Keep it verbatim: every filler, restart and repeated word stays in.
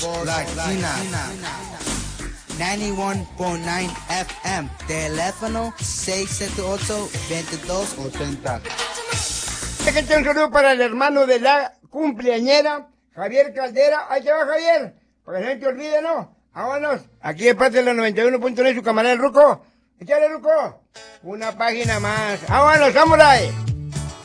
Latina. noventa y uno punto nueve F M. Teléfono seis siete ocho, veintidós ochenta. Déjate un saludo para el hermano de la cumpleañera, Javier Caldera. Ahí te va, Javier. Para que no te olvide, ¿no? Vámonos. Aquí de parte de la noventa y uno punto nueve, su camarada el Ruco. Échale, Ruco. Una página más. Vámonos, samurai.